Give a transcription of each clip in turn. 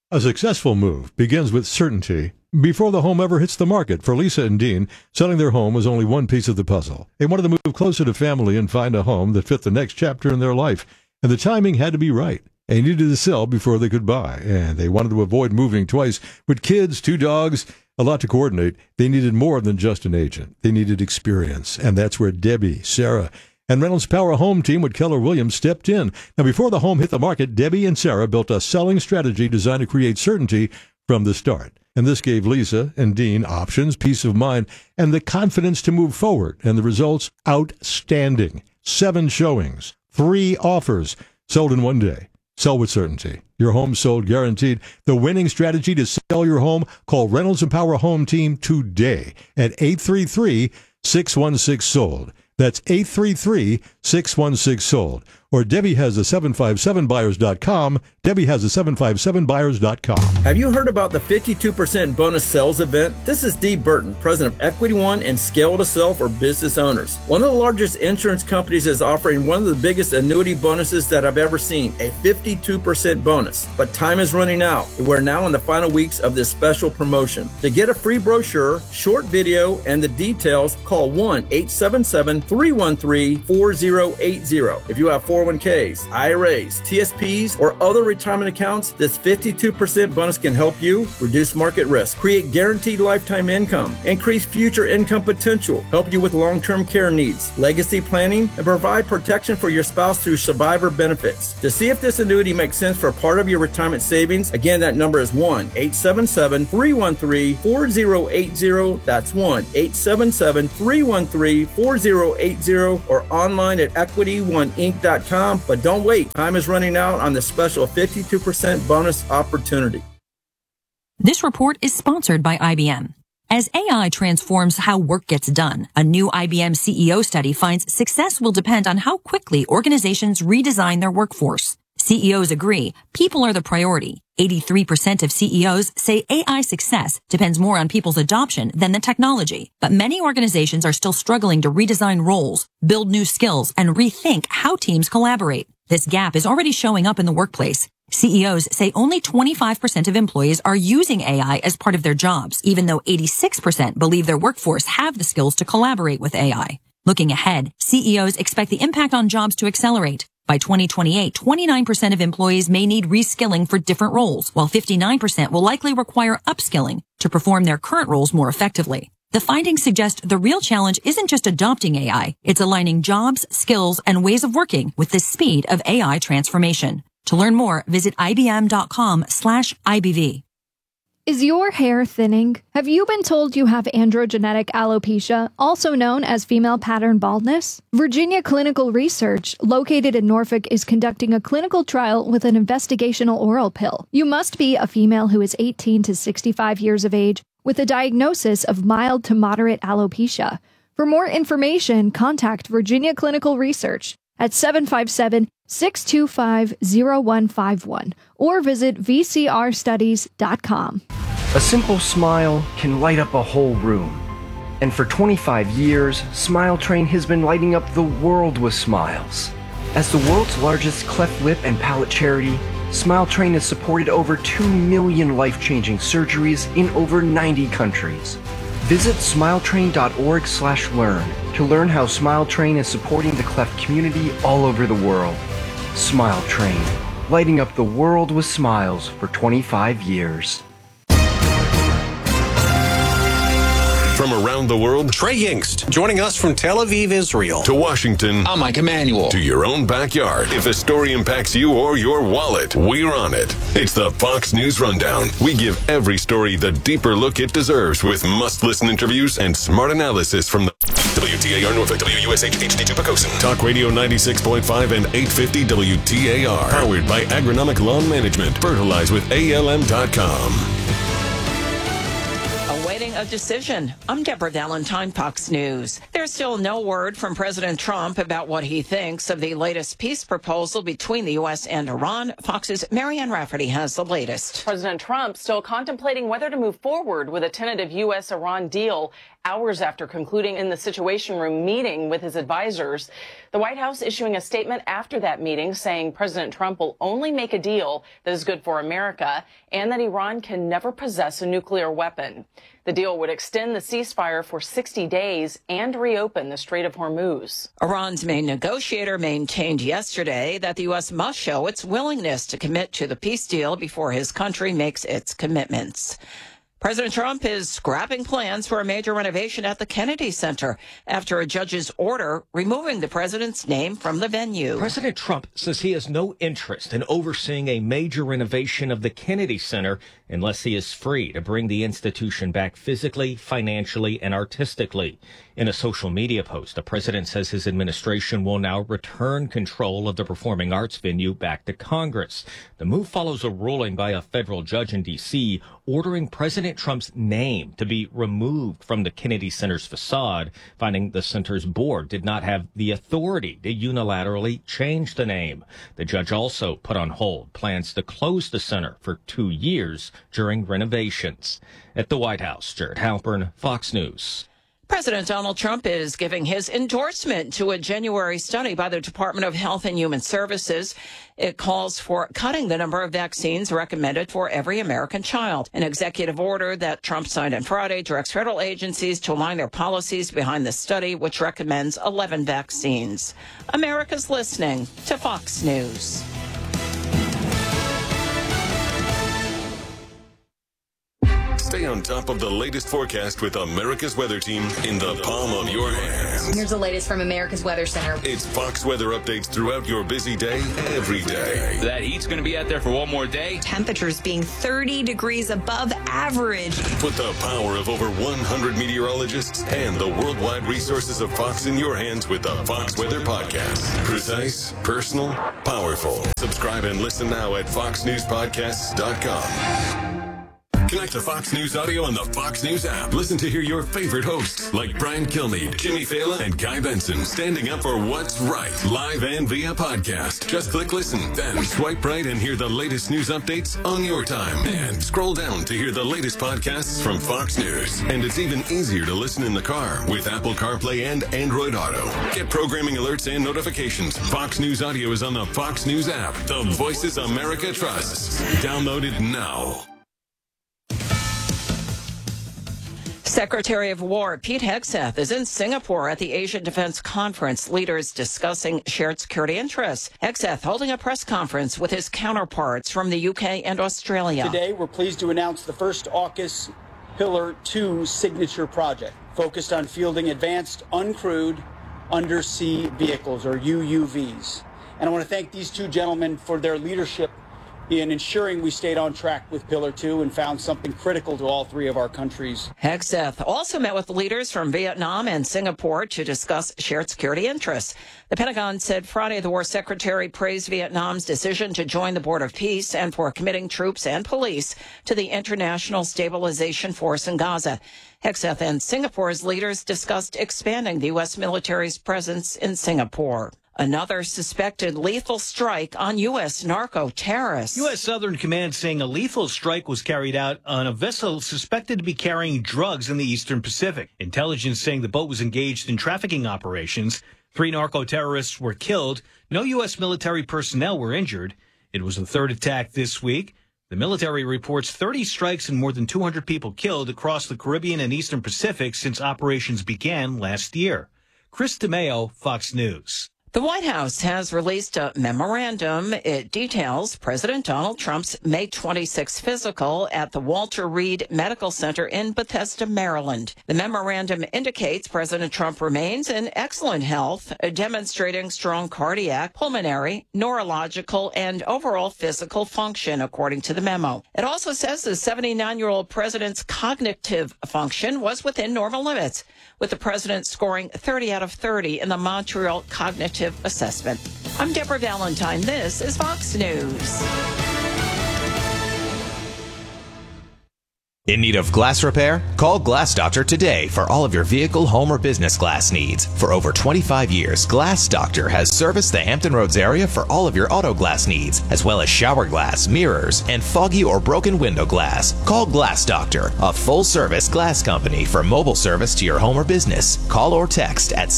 A successful move begins with certainty before the home ever hits the market. For Lisa and Dean, selling their home was only one piece of the puzzle. They wanted to move closer to family and find a home that fit the next chapter in their life, and the timing had to be right. They needed to sell before they could buy, and they wanted to avoid moving twice. With kids, 2 dogs, a lot to coordinate, they needed more than just an agent. They needed experience, and that's where Debbie, Sarah, and Reynolds Power Home Team with Keller Williams stepped in. Now, before the home hit the market, Debbie and Sarah built a selling strategy designed to create certainty from the start. And this gave Lisa and Dean options, peace of mind, and the confidence to move forward. And the results, outstanding. 7 showings, 3 offers, sold in one day. Sell with certainty. Your home sold guaranteed. The winning strategy to sell your home. Call Reynolds and Power Home Team today at 833-616-SOLD. That's 833-616-SOLD. Or Debbie has the 757buyers.com. Debbie has the 757buyers.com. Have you heard about the 52% bonus sales event? This is Dee Burton, president of Equity One and Scale to Sell for business owners. One of the largest insurance companies is offering one of the biggest annuity bonuses that I've ever seen, a 52% bonus. But time is running out. We're now in the final weeks of this special promotion. To get a free brochure, short video, and the details, call 1-877-313-4080. If you have 401ks, IRAs, TSPs, or other retirement accounts, this 52% bonus can help you reduce market risk, create guaranteed lifetime income, increase future income potential, help you with long-term care needs, legacy planning, and provide protection for your spouse through survivor benefits. To see if this annuity makes sense for part of your retirement savings, again, that number is 1-877-313-4080. That's 1-877-313-4080, or online at EquityOneInc.com. But don't wait. Time is running out on the special 52% bonus opportunity. This report is sponsored by IBM. As AI transforms how work gets done, a new IBM CEO study finds success will depend on how quickly organizations redesign their workforce. CEOs agree people are the priority. 83% of CEOs say AI success depends more on people's adoption than the technology. But many organizations are still struggling to redesign roles, build new skills, and rethink how teams collaborate. This gap is already showing up in the workplace. CEOs say only 25% of employees are using AI as part of their jobs, even though 86% believe their workforce have the skills to collaborate with AI. Looking ahead, CEOs expect the impact on jobs to accelerate. By 2028, 29% of employees may need reskilling for different roles, while 59% will likely require upskilling to perform their current roles more effectively. The findings suggest the real challenge isn't just adopting AI, it's aligning jobs, skills, and ways of working with the speed of AI transformation. To learn more, visit ibm.com/IBV. Is your hair thinning? Have you been told you have androgenetic alopecia, also known as female pattern baldness? Virginia Clinical Research, located in Norfolk, is conducting a clinical trial with an investigational oral pill. You must be a female who is 18 to 65 years of age with a diagnosis of mild to moderate alopecia. For more information, contact Virginia Clinical Research at 757-625-0151 or visit vcrstudies.com. A simple smile can light up a whole room. And for 25 years, Smile Train has been lighting up the world with smiles. As the world's largest cleft lip and palate charity, Smile Train has supported over 2 million life-changing surgeries in over 90 countries. Visit smiletrain.org/learn to learn how Smile Train is supporting the cleft community all over the world. Smile Train, lighting up the world with smiles for 25 years. From around the world, Trey Yingst, joining us from Tel Aviv, Israel, to Washington. I'm Mike Emanuel. To your own backyard. If a story impacts you or your wallet, we're on it. It's the Fox News Rundown. We give every story the deeper look it deserves with must-listen interviews and smart analysis from the WTAR Norfolk, WUSH HD2 Pocosin, Talk Radio 96.5 and 850 WTAR. Powered by Agronomic Lawn Management. Fertilize with ALM.com. Awaiting a decision. I'm Deborah Valentine, Fox News. There's still no word from President Trump about what he thinks of the latest peace proposal between the U.S. and Iran. Fox's Marianne Rafferty has the latest. President Trump still contemplating whether to move forward with a tentative U.S.-Iran deal hours after concluding in the Situation Room meeting with his advisors. The White House issuing a statement after that meeting saying President Trump will only make a deal that is good for America and that Iran can never possess a nuclear weapon. The deal would extend the ceasefire for 60 days and reopen the Strait of Hormuz. Iran's main negotiator maintained yesterday that the U.S. must show its willingness to commit to the peace deal before his country makes its commitments. President Trump is scrapping plans for a major renovation at the Kennedy Center after a judge's order removing the president's name from the venue. President Trump says he has no interest in overseeing a major renovation of the Kennedy Center unless he is free to bring the institution back physically, financially, and artistically. In a social media post, the president says his administration will now return control of the performing arts venue back to Congress. The move follows a ruling by a federal judge in D.C. ordering President Trump's name to be removed from the Kennedy Center's facade, finding the center's board did not have the authority to unilaterally change the name. The judge also put on hold plans to close the center for 2 years during renovations. At the White House, Jared Halpern, Fox News. President Donald Trump is giving his endorsement to a January study by the Department of Health and Human Services. It calls for cutting the number of vaccines recommended for every American child. An executive order that Trump signed on Friday directs federal agencies to align their policies behind the study, which recommends 11 vaccines. America's listening to Fox News. Stay on top of the latest forecast with America's Weather Team in the palm of your hands. Here's the latest from America's Weather Center. It's Fox weather updates throughout your busy day, every day. That heat's going to be out there for one more day. Temperatures being 30 degrees above average. Put the power of over 100 meteorologists and the worldwide resources of Fox in your hands with the Fox Weather Podcast. Precise, personal, powerful. Subscribe and listen now at foxnewspodcasts.com. Connect to Fox News Audio on the Fox News app. Listen to hear your favorite hosts like Brian Kilmeade, Jimmy Fallon, and Guy Benson standing up for what's right, live and via podcast. Just click listen, then swipe right and hear the latest news updates on your time. And scroll down to hear the latest podcasts from Fox News. And it's even easier to listen in the car with Apple CarPlay and Android Auto. Get programming alerts and notifications. Fox News Audio is on the Fox News app. The voices America trusts. Download it now. Secretary of War Pete Hegseth is in Singapore at the Asian Defense Conference, leaders discussing shared security interests. Hegseth holding a press conference with his counterparts from the UK and Australia. Today, we're pleased to announce the first AUKUS Pillar 2 signature project, focused on fielding advanced uncrewed undersea vehicles, or UUVs. And I want to thank these two gentlemen for their leadership in ensuring we stayed on track with Pillar 2 and found something critical to all three of our countries. Hegseth also met with leaders from Vietnam and Singapore to discuss shared security interests. The Pentagon said Friday the war secretary praised Vietnam's decision to join the Board of Peace and for committing troops and police to the International Stabilization Force in Gaza. Hegseth and Singapore's leaders discussed expanding the U.S. military's presence in Singapore. Another suspected lethal strike on U.S. narco-terrorists. U.S. Southern Command saying a lethal strike was carried out on a vessel suspected to be carrying drugs in the Eastern Pacific. Intelligence saying the boat was engaged in trafficking operations. 3 narco-terrorists were killed. No U.S. military personnel were injured. It was the third attack this week. The military reports 30 strikes and more than 200 people killed across the Caribbean and Eastern Pacific since operations began last year. Chris DeMeo, Fox News. The White House has released a memorandum. It details President Donald Trump's May 26 physical at the Walter Reed Medical Center in Bethesda, Maryland. The memorandum indicates President Trump remains in excellent health, demonstrating strong cardiac, pulmonary, neurological, and overall physical function, according to the memo. It also says the 79-year-old president's cognitive function was within normal limits, with the president scoring 30 out of 30 in the Montreal Cognitive Assessment. I'm Deborah Valentine. This is Fox News. In need of glass repair? Call Glass Doctor today for all of your vehicle, home, or business glass needs. For over 25 years, Glass Doctor has serviced the Hampton Roads area for all of your auto glass needs, as well as shower glass, mirrors, and foggy or broken window glass. Call Glass Doctor, a full-service glass company for mobile service to your home or business. Call or text at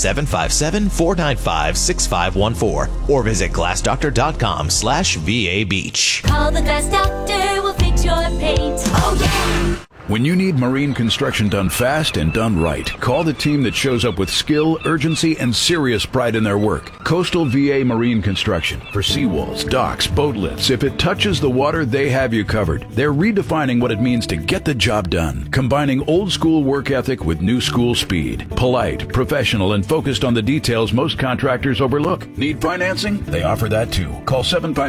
757-495-6514 or visit glassdoctor.com/VA Beach. Call the Glass Doctor, we'll fix your paint. Oh, yeah! When you need marine construction done fast and done right, call the team that shows up with skill, urgency, and serious pride in their work. Coastal VA Marine Construction. For seawalls, docks, boat lifts, if it touches the water, they have you covered. They're redefining what it means to get the job done, combining old school work ethic with new school speed. Polite, professional, and focused on the details most contractors overlook. Need financing? They offer that too. Call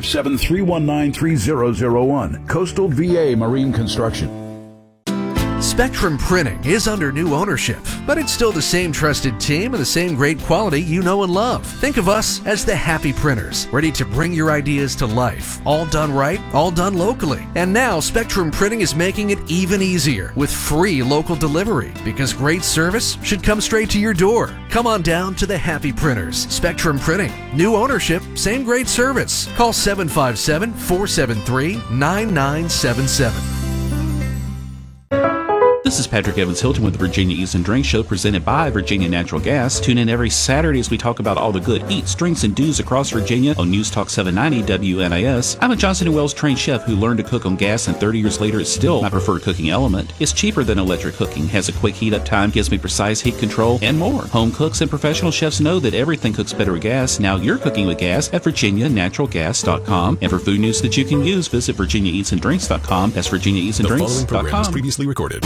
757-319-3001. Coastal VA Marine Construction. Spectrum Printing is under new ownership, but it's still the same trusted team and the same great quality you know and love. Think of us as the Happy Printers, ready to bring your ideas to life. All done right, all done locally. And now Spectrum Printing is making it even easier with free local delivery, because great service should come straight to your door. Come on down to the Happy Printers. Spectrum Printing. New ownership, same great service. Call 757-473-9977. This is Patrick Evans Hilton with the Virginia Eats and Drinks Show, presented by Virginia Natural Gas. Tune in every Saturday as we talk about all the good eats, drinks, and do's across Virginia on News Talk 790 WNIS. I'm a Johnson & Wales trained chef who learned to cook on gas, and 30 years later it's still my preferred cooking element. It's cheaper than electric cooking, has a quick heat up time, gives me precise heat control, and more. Home cooks and professional chefs know that everything cooks better with gas. Now you're cooking with gas at virginianaturalgas.com. And for food news that you can use, visit virginiaeatsanddrinks.com. That's virginiaeatsanddrinks.com. The following program was previously recorded.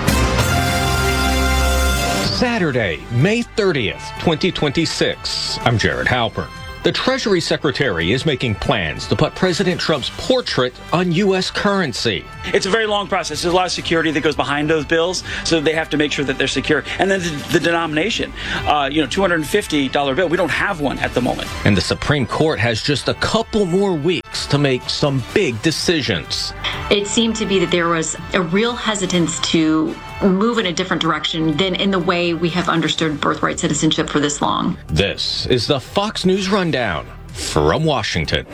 Saturday, May 30th, 2026. I'm Jared Halpern. The Treasury Secretary is making plans to put President Trump's portrait on U.S. currency. It's a very long process. There's a lot of security that goes behind those bills, so they have to make sure that they're secure. And then the denomination, $250 bill, we don't have one at the moment. And the Supreme Court has just a couple more weeks to make some big decisions. It seemed to be that there was a real hesitance to move in a different direction than in the way we have understood birthright citizenship for this long. This is the Fox News Rundown from Washington.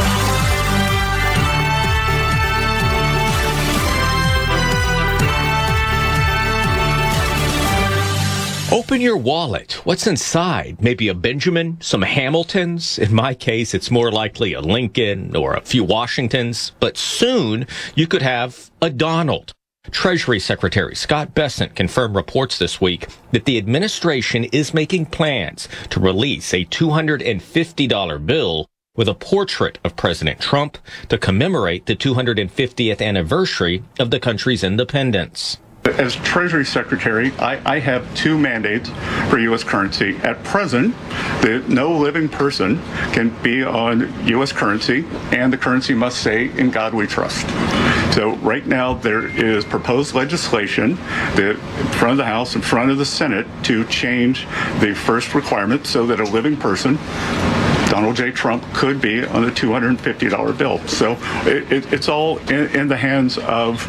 Open your wallet. What's inside? Maybe a Benjamin, some Hamiltons. In my case, it's more likely a Lincoln or a few Washingtons. But soon, you could have a Donald. Treasury Secretary Scott Bessent confirmed reports this week that the administration is making plans to release a $250 bill with a portrait of President Trump to commemorate the 250th anniversary of the country's independence. As Treasury Secretary, I have two mandates for U.S. currency. At present, no living person can be on U.S. currency, and the currency must say, "In God we trust." So right now there is proposed legislation in front of the House, in front of the Senate, to change the first requirement so that a living person, Donald J. Trump, could be on the $250 bill. So it's all in the hands of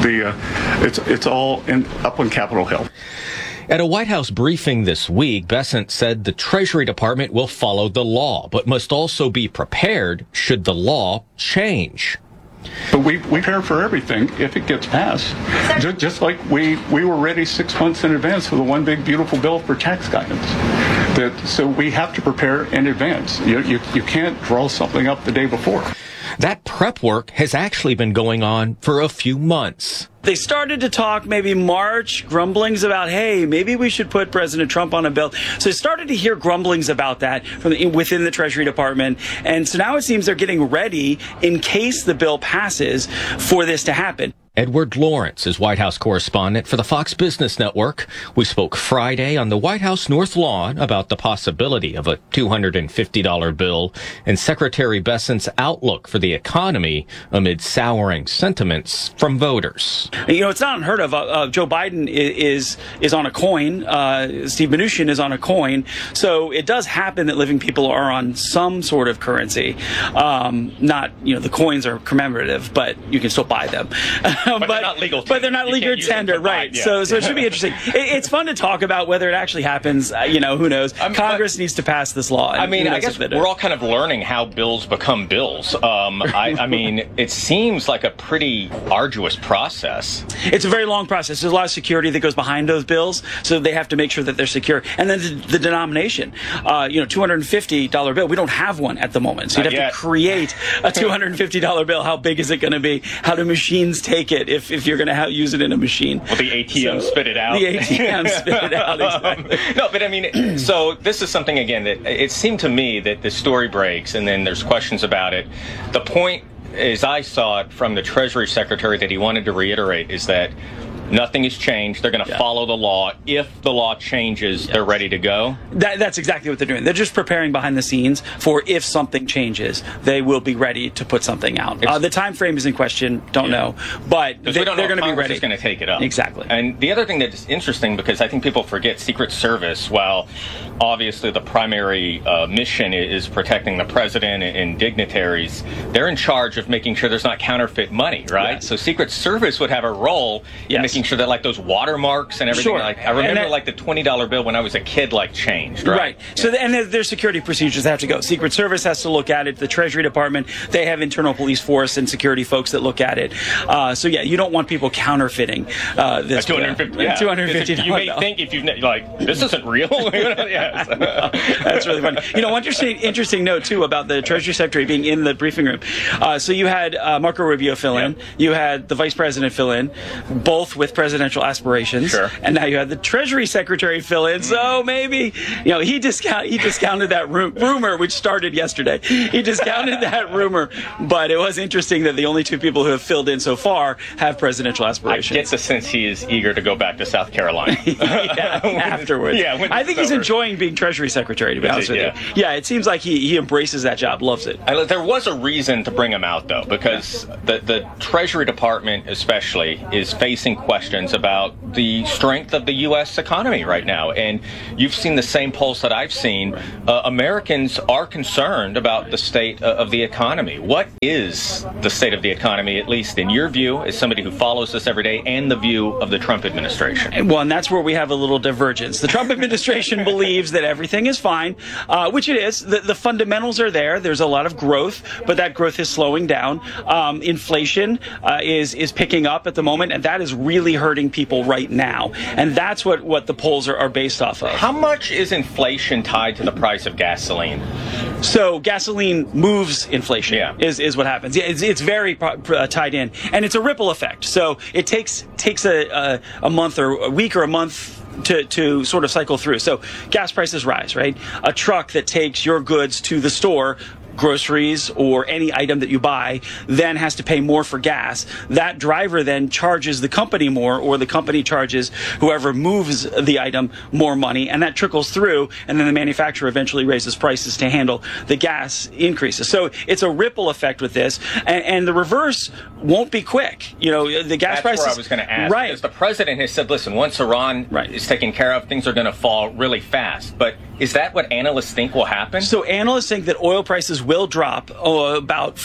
it's all up on Capitol Hill. At a White House briefing this week, Bessent said the Treasury Department will follow the law, but must also be prepared should the law change. But we prepare for everything if it gets passed. Just like we were ready 6 months in advance for the one big beautiful bill for tax guidance. So we have to prepare in advance. You can't draw something up the day before. That prep work has actually been going on for a few months. They started to talk maybe March, grumblings about, hey, maybe we should put President Trump on a bill. So they started to hear grumblings about that within the Treasury Department. And so now it seems they're getting ready in case the bill passes for this to happen. Edward Lawrence is White House correspondent for the Fox Business Network. We spoke Friday on the White House North Lawn about the possibility of a $250 bill and Secretary Bessent's outlook for the economy amid souring sentiments from voters. It's not unheard of. Joe Biden is on a coin. Steve Mnuchin is on a coin. So it does happen that living people are on some sort of currency. Not, the coins are commemorative, but you can still buy them. but they're not legal. But they're not legal tender, right? Yeah. So it should be interesting. It's fun to talk about whether it actually happens. Who knows? Congress needs to pass this law. I mean, I guess we're all kind of learning how bills become bills. I mean, it seems like a pretty arduous process. It's a very long process. There's a lot of security that goes behind those bills, so they have to make sure that they're secure. And then the denomination, $250 bill. We don't have one at the moment, so you'd have to create a $250 bill. How big is it going to be? How do machines take it if you're going to use it in a machine? Well, the ATM spit it out. The ATM spit it out, exactly. No, but I mean, so this is something, again, that it seemed to me that the story breaks and then there's questions about it. The point, as I saw it from the Treasury Secretary, that he wanted to reiterate is that nothing has changed. They're going to follow the law. If the law changes, they're ready to go. That's exactly what they're doing. They're just preparing behind the scenes for if something changes, they will be ready to put something out. The time frame is in question. Don't know. But they're going to be ready. Congress is going to take it up. Exactly. And the other thing that's interesting, because I think people forget, Secret Service, while obviously the primary mission is protecting the president and dignitaries, they're in charge of making sure there's not counterfeit money, right? Yes. So Secret Service would have a role in making sure that, like, those watermarks and everything, I remember like the $20 bill when I was a kid, changed, right? So and there's security procedures that have to go. Secret Service has to look at it. The Treasury Department, they have internal police force and security folks that look at it. So you don't want people counterfeiting this. $250. You may think if you've this isn't real. That's really funny. One interesting note too about the Treasury Secretary being in the briefing room. So you had Marco Rubio fill in. You had the Vice President fill in, both with presidential aspirations. Sure. And now you had the Treasury Secretary fill in. So maybe he discounted that rumor, which started yesterday. He discounted that rumor, but it was interesting that the only two people who have filled in so far have presidential aspirations. I get the sense he is eager to go back to South Carolina. Afterwards. I think he's enjoying being Treasury Secretary, to be honest with you. Yeah, it seems like he embraces that job, loves it. There was a reason to bring him out, though, because the Treasury Department especially is facing questions about the strength of the U.S. economy right now. And you've seen the same polls that I've seen. Americans are concerned about the state of the economy. What is the state of the economy, at least in your view, as somebody who follows this every day, and the view of the Trump administration? Well, and that's where we have a little divergence. The Trump administration believes that everything is fine, which it is. The fundamentals are there. There's a lot of growth, but that growth is slowing down. Inflation is picking up at the moment, and that is really hurting people right now. And that's what the polls are based off of. How much is inflation tied to the price of gasoline? So gasoline moves inflation, is what happens. It's very tied in, and it's a ripple effect. So it takes a month or a week or a month to sort of cycle through. So gas prices rise, right? A truck that takes your goods to the store, groceries or any item that you buy, then has to pay more for gas. That driver then charges the company more, or the company charges whoever moves the item more money, and that trickles through, and then the manufacturer eventually raises prices to handle the gas increases. So it's a ripple effect with this, and the reverse won't be quick. The gas prices. That's where I was going to ask. Right. Because the president has said, listen, once Iran is taken care of, things are going to fall really fast. But is that what analysts think will happen? So analysts think that oil prices will drop about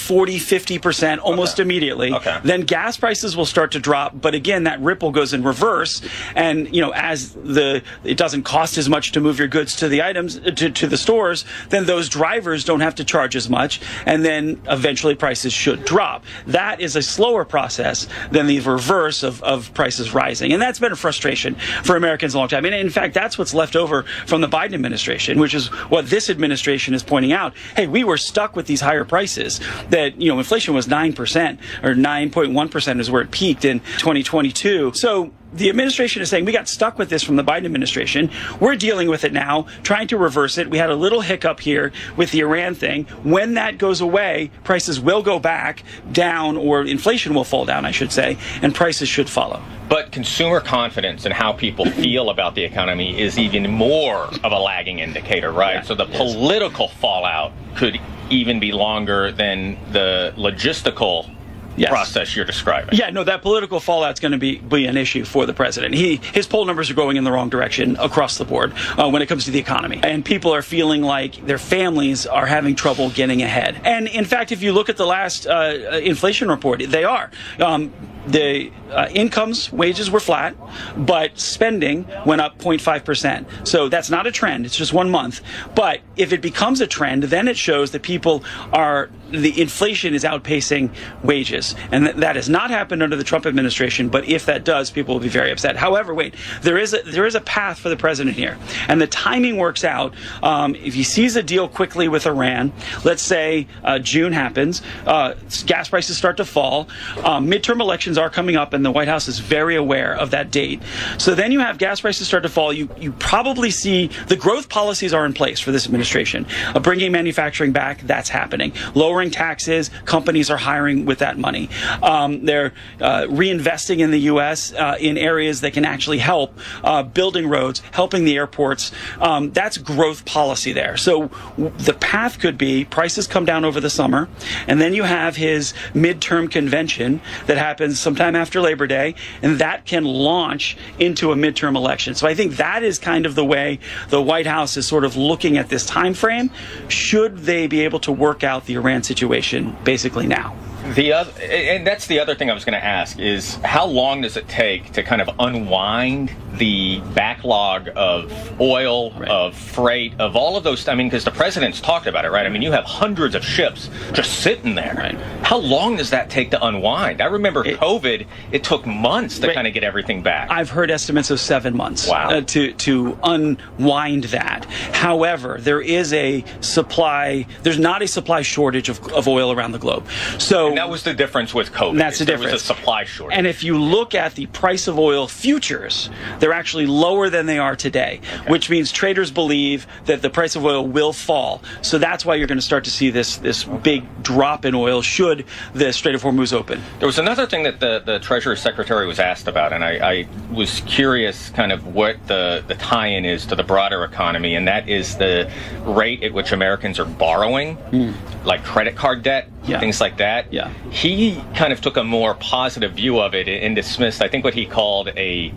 40-50% almost immediately. Then gas prices will start to drop, but again, that ripple goes in reverse. And as it doesn't cost as much to move your goods to the items to the stores, then those drivers don't have to charge as much, and then eventually prices should drop. That is a slower process than the reverse of prices rising, and that's been a frustration for Americans a long time. And in fact, that's what's left over from the Biden administration, which is what this administration is pointing out. Hey, we were stuck with these higher prices. That inflation was 9% or 9.1% is where it peaked in 2022. So the administration is saying we got stuck with this from the Biden administration. We're dealing with it now, trying to reverse it. We had a little hiccup here with the Iran thing. When that goes away, prices will go back down, or inflation will fall down, I should say, and prices should follow. But consumer confidence and how people feel about the economy is even more of a lagging indicator, right? Yeah, so the political fallout could even be longer than the logistical process you're describing. Yeah, no, that political fallout's going to be an issue for the president. His poll numbers are going in the wrong direction across the board when it comes to the economy. And people are feeling like their families are having trouble getting ahead. And in fact, if you look at the last inflation report, they are. the incomes, wages were flat, but spending went up 0.5%. So that's not a trend. It's just 1 month. But if it becomes a trend, then it shows that the inflation is outpacing wages. And that has not happened under the Trump administration. But if that does, people will be very upset. However, there is a path for the president here. And the timing works out. If he sees a deal quickly with Iran, let's say June happens, gas prices start to fall, midterm elections are coming up, and the White House is very aware of that date. So then you have gas prices start to fall. You probably see the growth policies are in place for this administration. Bringing manufacturing back, that's happening. Lowering taxes, companies are hiring with that money. They're reinvesting in the U.S. In areas that can actually help, building roads, helping the airports. That's growth policy there. So the path could be prices come down over the summer, and then you have his midterm convention that happens sometime after Labor Day, and that can launch into a midterm election. So I think that is kind of the way the White House is sort of looking at this time frame. Should they be able to work out the Iran situation basically now? And that's the other thing I was going to ask is how long does it take to kind of unwind the backlog of oil, of freight, of all of those? I mean, because the president's talked about it, right? I mean, you have hundreds of ships just sitting there. Right. How long does that take to unwind? I remember COVID, it took months to kind of get everything back. I've heard estimates of 7 months. Wow. To unwind that. However, there's not a supply shortage of oil around the globe. So that was the difference with COVID. That's the difference. There was a supply shortage. And if you look at the price of oil futures, they're actually lower than they are today, which means traders believe that the price of oil will fall. So that's why you're going to start to see this big drop in oil should the Strait of Hormuz open. There was another thing that the Treasury Secretary was asked about, and I was curious kind of what the tie-in is to the broader economy, and that is the rate at which Americans are borrowing, like credit card debt, things like that. Yeah. He kind of took a more positive view of it and dismissed, I think, what he called a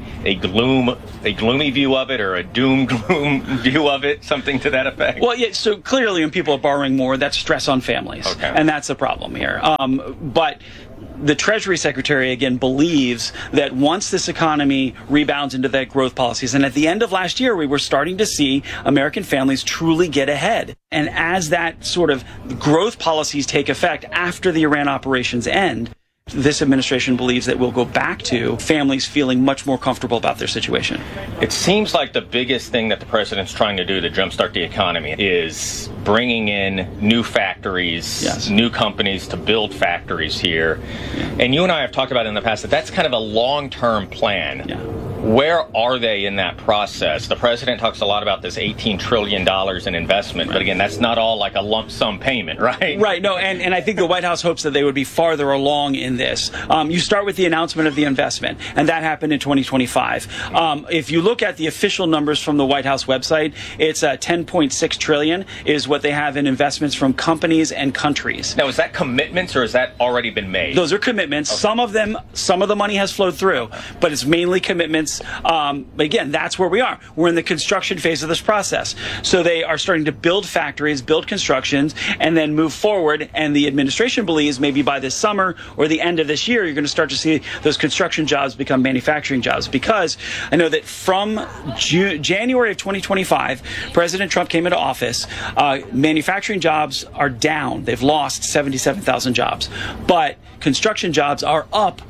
gloomy view of it, or a doom gloom view of it, something to that effect. Well, yeah. So clearly, when people are borrowing more, that's stress on families, and that's a problem here. But the Treasury Secretary, again, believes that once this economy rebounds into that growth policies, and at the end of last year, we were starting to see American families truly get ahead. And as that sort of growth policies take effect after the Iran operations end, this administration believes that we'll go back to families feeling much more comfortable about their situation. It seems like the biggest thing that the president's trying to do to jumpstart the economy is bringing in new factories, new companies to build factories here. And you and I have talked about in the past that that's kind of a long-term plan. Where are they in that process? The president talks a lot about this $18 trillion in investment, but again, that's not all like a lump sum payment, right? Right, no, and I think the White House hopes that they would be farther along in this. You start with the announcement of the investment, and that happened in 2025. If you look at the official numbers from the White House website, it's $10.6 trillion is what they have in investments from companies and countries. Now, is that commitments, or has that already been made? Those are commitments. Okay. Some of the money has flowed through, but it's mainly commitments. But again, that's where we are. We're in the construction phase of this process. So they are starting to build factories, build constructions, and then move forward. And the administration believes maybe by this summer or the end of this year, you're going to start to see those construction jobs become manufacturing jobs. Because I know that from January of 2025, President Trump came into office, manufacturing jobs are down. They've lost 77,000 jobs. But construction jobs are up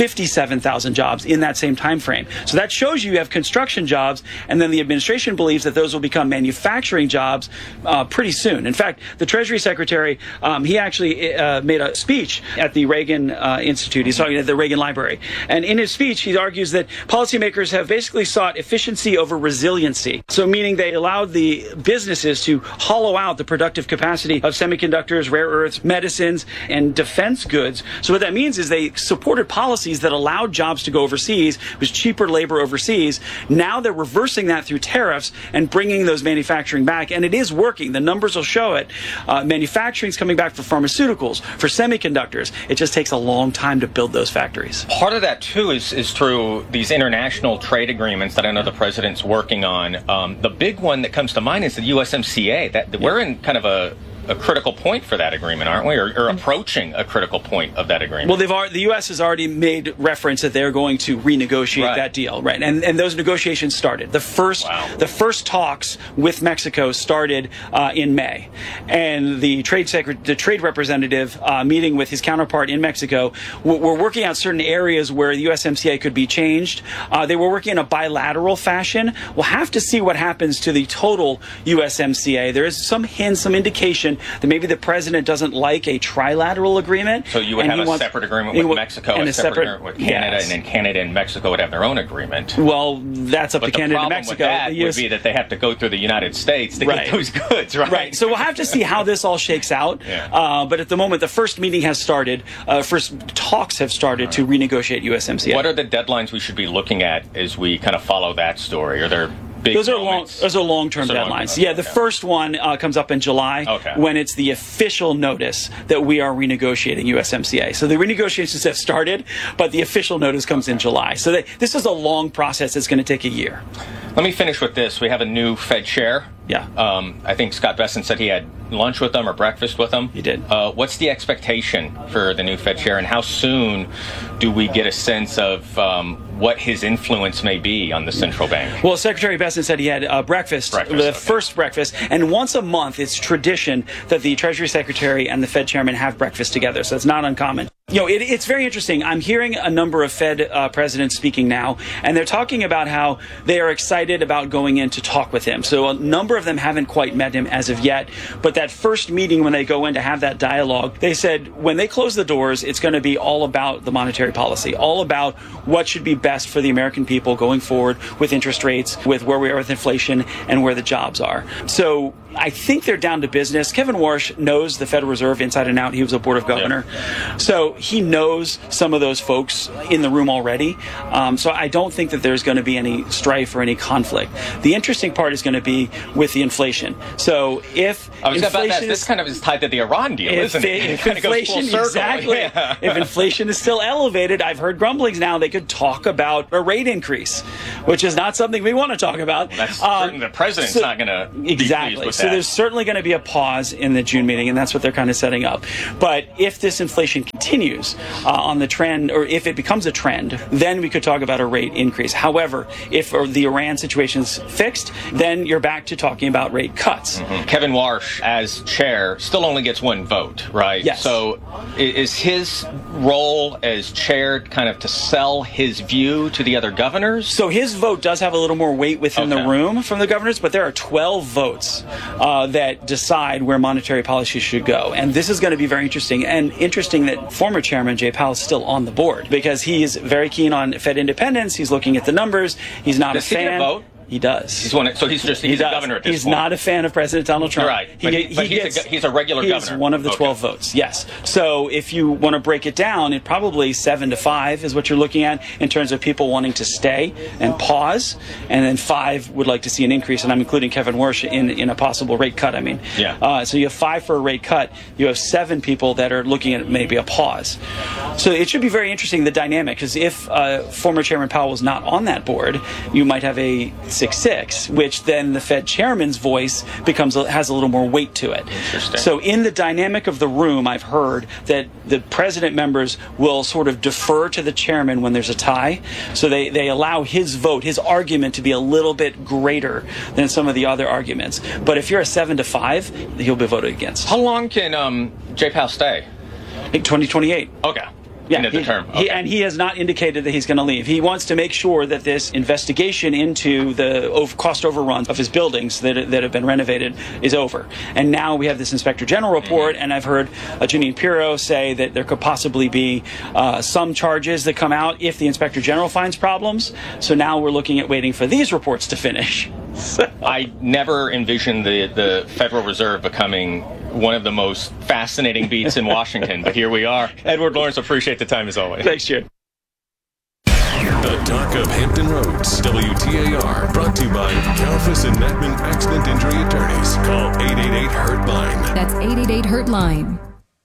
57,000 jobs in that same time frame. So that shows you have construction jobs, and then the administration believes that those will become manufacturing jobs pretty soon. In fact, the Treasury Secretary, he actually made a speech at the Reagan Institute. He's talking at the Reagan Library. And in his speech, he argues that policymakers have basically sought efficiency over resiliency. So meaning they allowed the businesses to hollow out the productive capacity of semiconductors, rare earths, medicines, and defense goods. So what that means is they supported policies that allowed jobs to go overseas. It was cheaper labor overseas. Now they're reversing that through tariffs and bringing those manufacturing back. And it is working. The numbers will show it. Manufacturing is coming back for pharmaceuticals, for semiconductors. It just takes a long time to build those factories. Part of that, too, is through these international trade agreements that I know the president's working on. The big one that comes to mind is the USMCA. We're in kind of a a critical point for that agreement, aren't we? Or approaching a critical point of that agreement. Well, the U.S. has already made reference that they're going to renegotiate that deal, right? And those negotiations started. The first talks with Mexico started in May, and the trade representative meeting with his counterpart in Mexico were working out certain areas where the USMCA could be changed. They were working in a bilateral fashion. We'll have to see what happens to the total USMCA. There is some hint, some indication that maybe the president doesn't like a trilateral agreement. So you would have a separate agreement with Mexico and a separate agreement with Canada, and then Canada and Mexico would have their own agreement. Well, that's up to Canada and Mexico. The problem with that would be that they have to go through the United States to get those goods, right? Right. So we'll have to see how this all shakes out. But at the moment, the first meeting has started. First talks have started to renegotiate USMCA. What are the deadlines we should be looking at as we kind of follow that story? Are there Those are long-term deadlines. The first one comes up in July when it's the official notice that we are renegotiating USMCA. So the renegotiations have started, but the official notice comes in July. So this is a long process that's going to take a year. Let me finish with this. We have a new Fed chair. I think Scott Bessent said he had lunch with them or breakfast with them. He did. What's the expectation for the new Fed chair, and how soon do we get a sense of what his influence may be on the central bank? Well, Secretary Bessent said he had first breakfast, and once a month it's tradition that the Treasury Secretary and the Fed Chairman have breakfast together, so it's not uncommon. You know, it's very interesting. I'm hearing a number of Fed presidents speaking now, and they're talking about how they are excited about going in to talk with him. So a number of them haven't quite met him as of yet, but that first meeting when they go in to have that dialogue, they said when they close the doors, it's going to be all about the monetary policy, all about what should be best for the American people going forward with interest rates, with where we are with inflation, and where the jobs are. So I think they're down to business. Kevin Warsh knows the Federal Reserve inside and out. He was a Board of Governor. So he knows some of those folks in the room already. So I don't think that there's going to be any strife or any conflict. The interesting part is going to be with the inflation. So if inflation this kind of is tied to the Iran deal, isn't it? If inflation, exactly. If inflation is still elevated, I've heard grumblings now they could talk about a rate increase, which is not something we want to talk about. That's the president's not going to be pleased with that. So there's certainly going to be a pause in the June meeting, and that's what they're kind of setting up. But if this inflation continues on the trend, or if it becomes a trend, then we could talk about a rate increase. However, if the Iran situation is fixed, then you're back to talking about rate cuts. Kevin Warsh, as chair, still only gets one vote, right? Yes. So is his role as chair kind of to sell his view to the other governors? So his vote does have a little more weight within the room from the governors, but there are 12 votes that decide where monetary policy should go. And this is going to be very interesting. And interesting that former chairman Jay Powell is still on the board, because he is very keen on Fed independence. He's looking at the numbers. He's not a fan. Does he get a vote? He does. He's a governor at this point. He's not a fan of President Donald Trump. Right. He's a regular governor. He's one of the 12 votes, yes. So if you want to break it down, it probably 7-5 is what you're looking at in terms of people wanting to stay and pause, and then 5 would like to see an increase, and I'm including Kevin Warsh in a possible rate cut. So you have 5 for a rate cut. You have 7 people that are looking at maybe a pause. So it should be very interesting, the dynamic, because if former Chairman Powell was not on that board, you might have a 6-6, which then the Fed chairman's voice has a little more weight to it. Interesting. So in the dynamic of the room, I've heard that the president members will sort of defer to the chairman when there's a tie. So they allow his vote, his argument, to be a little bit greater than some of the other arguments. But if you're a 7-5, he'll be voted against. How long can Jay Powell stay? 2028. Okay. Yeah, end of the term. And he has not indicated that he's going to leave. He wants to make sure that this investigation into the cost overruns of his buildings that have been renovated is over. And now we have this Inspector General report, and I've heard Jeanine Pirro say that there could possibly be some charges that come out if the Inspector General finds problems. So now we're looking at waiting for these reports to finish. I never envisioned the Federal Reserve becoming one of the most fascinating beats in Washington, but here we are. Edward Lawrence, appreciate the time as always. Thanks, Jim. The Talk of Hampton Roads, WTAR, brought to you by Kalfas and Mattman Accident Injury Attorneys. Call 888-HURT-LINE. That's 888-HURT-LINE.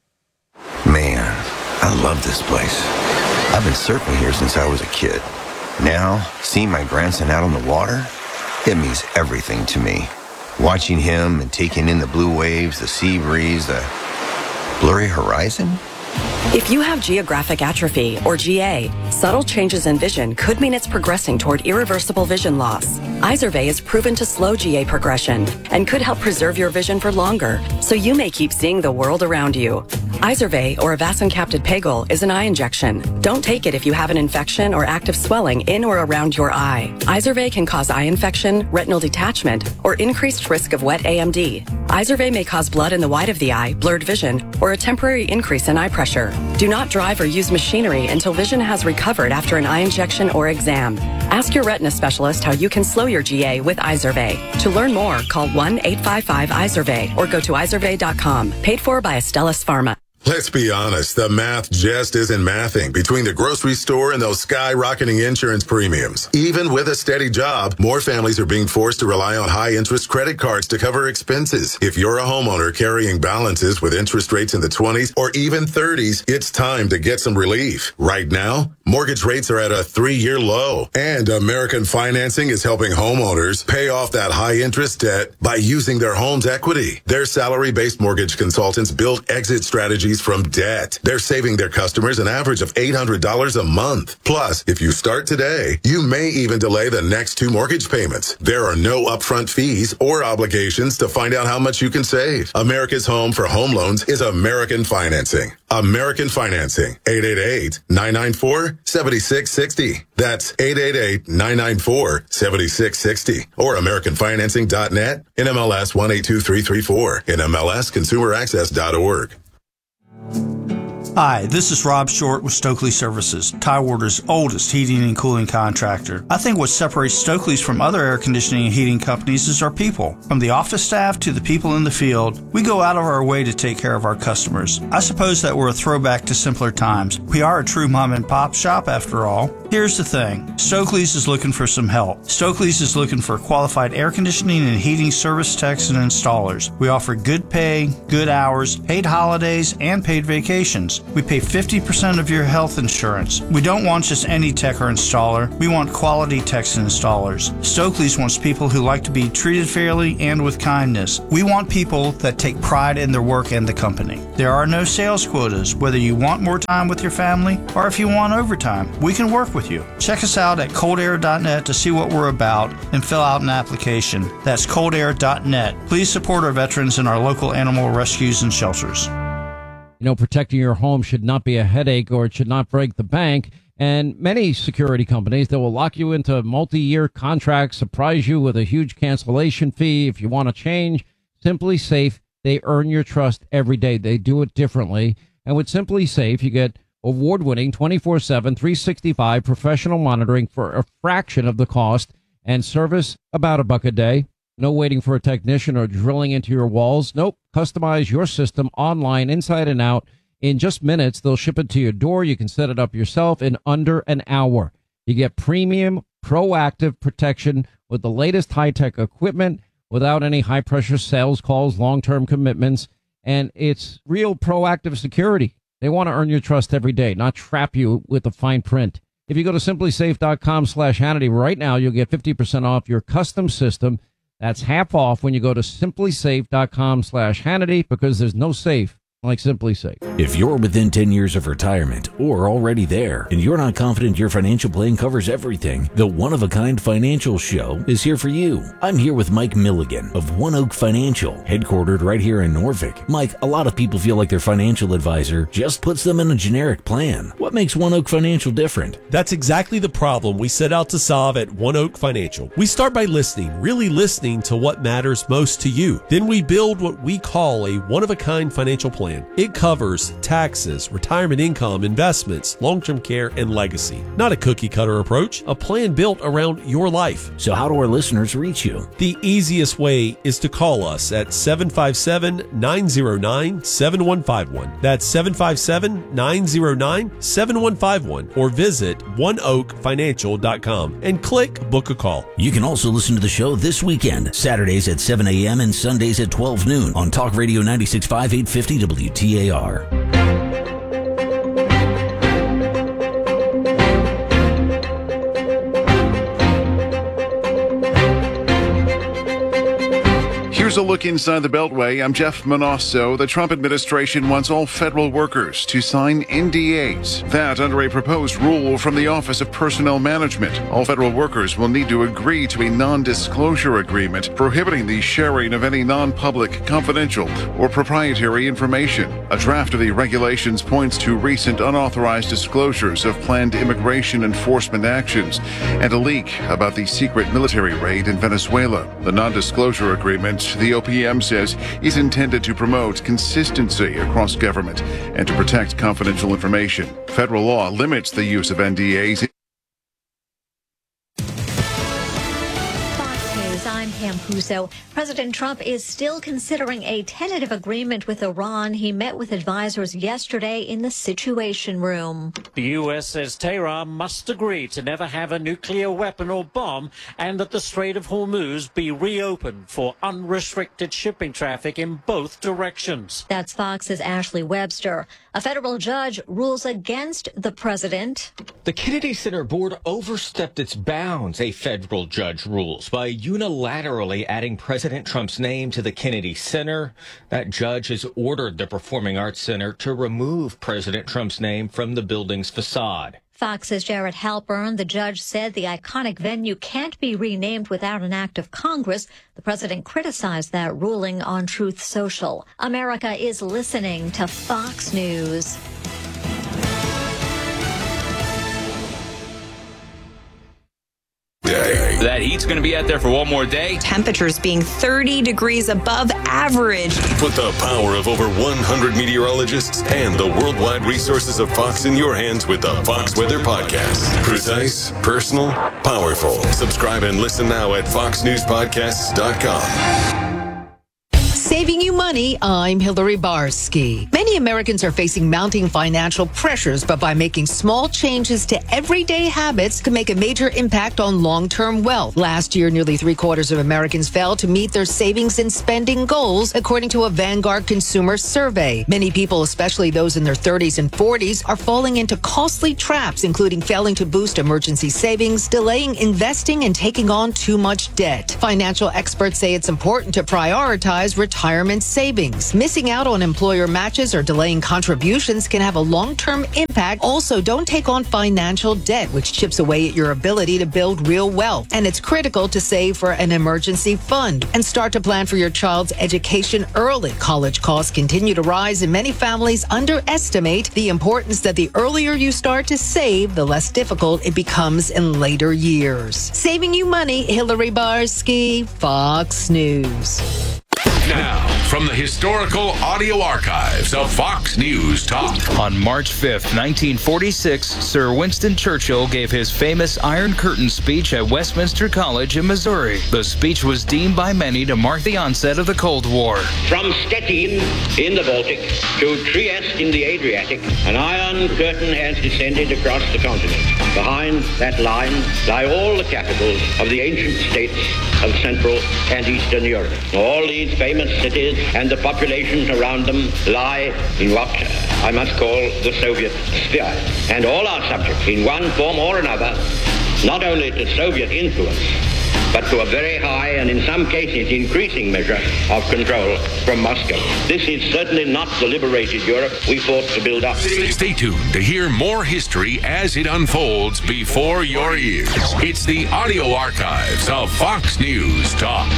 Man, I love this place. I've been surfing here since I was a kid. Now, seeing my grandson out on the water, it means everything to me. Watching him and taking in the blue waves, the sea breeze, the blurry horizon. If you have geographic atrophy, or GA, subtle changes in vision could mean it's progressing toward irreversible vision loss. Izervay is proven to slow GA progression and could help preserve your vision for longer, so you may keep seeing the world around you. Izervay, or avacincaptad pegol, is an eye injection. Don't take it if you have an infection or active swelling in or around your eye. Izervay can cause eye infection, retinal detachment, or increased risk of wet AMD. Izervay may cause blood in the white of the eye, blurred vision, or a temporary increase in eye pressure. Do not drive or use machinery until vision has recovered after an eye injection or exam. Ask your retina specialist how you can slow your GA with Izervay. To learn more, call 1-855-IZERVAY or go to izervay.com. Paid for by Astellas Pharma. Let's be honest, the math just isn't mathing between the grocery store and those skyrocketing insurance premiums. Even with a steady job, more families are being forced to rely on high-interest credit cards to cover expenses. If you're a homeowner carrying balances with interest rates in the 20s or even 30s, it's time to get some relief. Right now, mortgage rates are at a 3-year low, and American Financing is helping homeowners pay off that high-interest debt by using their home's equity. Their salary-based mortgage consultants build exit strategies from debt. They're saving their customers an average of $800 a month. Plus, if you start today, you may even delay the next 2 mortgage payments. There are no upfront fees or obligations to find out how much you can save. America's home for home loans is American Financing. American Financing, 888-994-7660. That's 888-994-7660. Or AmericanFinancing.net, NMLS 182334, NMLSConsumerAccess.org. Hi, this is Rob Short with Stokely Services, Tidewater's oldest heating and cooling contractor. I think what separates Stokely's from other air conditioning and heating companies is our people. From the office staff to the people in the field, we go out of our way to take care of our customers. I suppose that we're a throwback to simpler times. We are a true mom and pop shop after all. Here's the thing, Stokely's is looking for some help. Stokely's is looking for qualified air conditioning and heating service techs and installers. We offer good pay, good hours, paid holidays, and paid vacations. We pay 50% of your health insurance. We don't want just any tech or installer. We want quality techs and installers. Stokely's wants people who like to be treated fairly and with kindness. We want people that take pride in their work and the company. There are no sales quotas, whether you want more time with your family or if you want overtime. We can work with you. Check us out at coldair.net to see what we're about and fill out an application. That's coldair.net. Please support our veterans and our local animal rescues and shelters. You know, protecting your home should not be a headache, or it should not break the bank. And many security companies, they will lock you into multi-year contracts, surprise you with a huge cancellation fee. If you want to change, Simply Safe, they earn your trust every day. They do it differently. And with Simply Safe, you get award-winning 24/7, 365 professional monitoring for a fraction of the cost and service about $1 a day. No waiting for a technician or drilling into your walls. Nope. Customize your system online, inside and out. In just minutes, they'll ship it to your door. You can set it up yourself in under an hour. You get premium, proactive protection with the latest high-tech equipment without any high-pressure sales calls, long-term commitments, and it's real proactive security. They want to earn your trust every day, not trap you with the fine print. If you go to simplysafe.com/Hannity right now, you'll get 50% off your custom system. That's half off when you go to simplysafe.com/Hannity, because there's no safe like Simply Safe. If you're within 10 years of retirement or already there and you're not confident your financial plan covers everything, the One of a Kind Financial Show is here for you. I'm here with Mike Milligan of One Oak Financial, headquartered right here in Norfolk. Mike, a lot of people feel like their financial advisor just puts them in a generic plan. What makes One Oak Financial different? That's exactly the problem we set out to solve at One Oak Financial. We start by listening, really listening to what matters most to you. Then we build what we call a one-of-a-kind financial plan. It covers taxes, retirement income, investments, long-term care, and legacy. Not a cookie-cutter approach, a plan built around your life. So how do our listeners reach you? The easiest way is to call us at 757-909-7151. That's 757-909-7151, or visit oneoakfinancial.com and click Book a Call. You can also listen to the show this weekend, Saturdays at 7 a.m. and Sundays at 12 noon on Talk Radio 96.5, 850 WTAR. Here's a look inside the Beltway. I'm Jeff Manosso. The Trump administration wants all federal workers to sign NDAs. That under a proposed rule from the Office of Personnel Management. All federal workers will need to agree to a non-disclosure agreement prohibiting the sharing of any non-public, confidential, or proprietary information. A draft of the regulations points to recent unauthorized disclosures of planned immigration enforcement actions and a leak about the secret military raid in Venezuela. The non-disclosure agreement, the OPM says, is intended to promote consistency across government and to protect confidential information. Federal law limits the use of NDAs. I'm Pam Puso. President Trump is still considering a tentative agreement with Iran. He met with advisors yesterday in the Situation Room. The U.S. says Tehran must agree to never have a nuclear weapon or bomb and that the Strait of Hormuz be reopened for unrestricted shipping traffic in both directions. That's Fox's Ashley Webster. A federal judge rules against the president. The Kennedy Center board overstepped its bounds, a federal judge rules, by unilaterally adding President Trump's name to the Kennedy Center. That judge has ordered the Performing Arts Center to remove President Trump's name from the building's facade. Fox's Jared Halpern, the judge said the iconic venue can't be renamed without an act of Congress. The president criticized that ruling on Truth Social. America is listening to Fox News. That heat's going to be out there for one more day. Temperatures being 30 degrees above average. Put the power of over 100 meteorologists and the worldwide resources of Fox in your hands with the Fox Weather Podcast. Precise, personal, powerful. Subscribe and listen now at foxnewspodcasts.com. Saving you money, I'm Hillary Barsky. Many Americans are facing mounting financial pressures, but by making small changes to everyday habits can make a major impact on long-term wealth. Last year, nearly 3/4 of Americans failed to meet their savings and spending goals, according to a Vanguard consumer survey. Many people, especially those in their 30s and 40s, are falling into costly traps, including failing to boost emergency savings, delaying investing, and taking on too much debt. Financial experts say it's important to prioritize retirement savings. Missing out on employer matches or delaying contributions can have a long-term impact. Also, don't take on financial debt, which chips away at your ability to build real wealth. And it's critical to save for an emergency fund and start to plan for your child's education early. College costs continue to rise, and many families underestimate the importance that the earlier you start to save, the less difficult it becomes in later years. Saving you money, Hillary Barsky, Fox News. Now, from the historical audio archives of Fox News Talk. On March 5th, 1946, Sir Winston Churchill gave his famous Iron Curtain speech at Westminster College in Missouri. The speech was deemed by many to mark the onset of the Cold War. From Stettin in the Baltic to Trieste in the Adriatic, an Iron Curtain has descended across the continent. Behind that line lie all the capitals of the ancient states of Central and Eastern Europe. All these famous cities and the populations around them lie in what I must call the Soviet sphere. And all are subject, in one form or another, not only to Soviet influence, but to a very high and in some cases increasing measure of control from Moscow. This is certainly not the liberated Europe we fought to build up. Stay tuned to hear more history as it unfolds before your ears. It's the audio archives of Fox News Talk.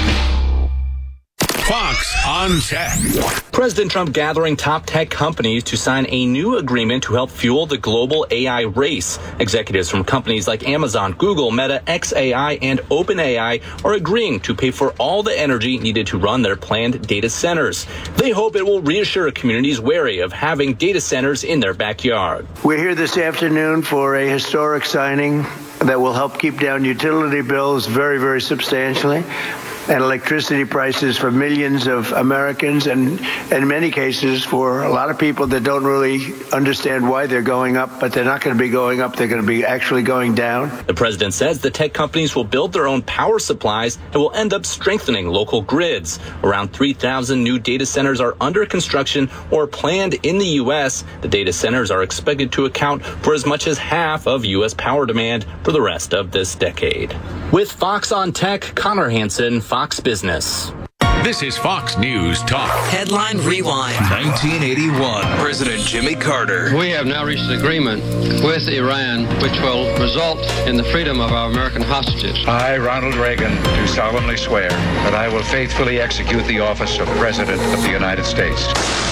Fox on Tech. President Trump gathering top tech companies to sign a new agreement to help fuel the global AI race. Executives from companies like Amazon, Google, Meta, xAI, and OpenAI are agreeing to pay for all the energy needed to run their planned data centers. They hope it will reassure communities wary of having data centers in their backyard. We're here this afternoon for a historic signing that will help keep down utility bills very, very substantially, and electricity prices for millions of Americans, and in many cases for a lot of people that don't really understand why they're going up, but they're not going to be going up, they're going to be actually going down. The president says the tech companies will build their own power supplies and will end up strengthening local grids. Around 3,000 new data centers are under construction or planned in the U.S. The data centers are expected to account for as much as half of U.S. power demand for the rest of this decade. With Fox on Tech, Connor Hansen, Fox Business. This is Fox News Talk. Headline Rewind. 1981. President Jimmy Carter. We have now reached an agreement with Iran which will result in the freedom of our American hostages. I, Ronald Reagan, do solemnly swear that I will faithfully execute the office of President of the United States.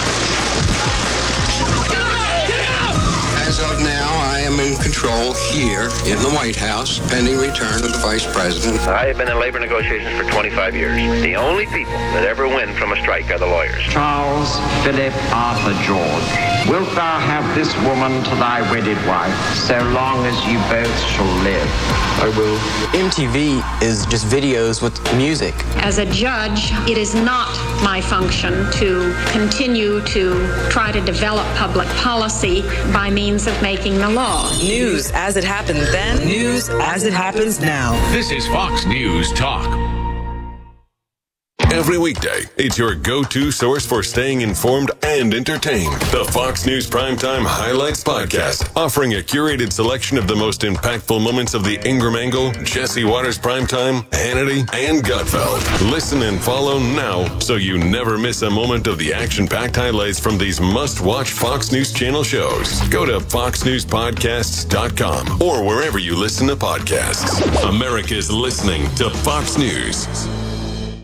As of now, I am in control here in the White House, pending return of the Vice President. I have been in labor negotiations for 25 years. The only people that ever win from a strike are the lawyers. Charles Philip Arthur George, wilt thou have this woman to thy wedded wife, so long as you both shall live? I will. MTV is just videos with music. As a judge, it is not my function to continue to try to develop public policy by means of making the law. News as it happened then, news as it happens now. This is Fox News Talk. Every weekday, it's your go-to source for staying informed and entertained. The Fox News Primetime Highlights Podcast, offering a curated selection of the most impactful moments of the Ingram Angle, Jesse Waters Primetime, Hannity, and Gutfeld. Listen and follow now so you never miss a moment of the action-packed highlights from these must-watch Fox News Channel shows. Go to foxnewspodcasts.com or wherever you listen to podcasts. America's listening to Fox News.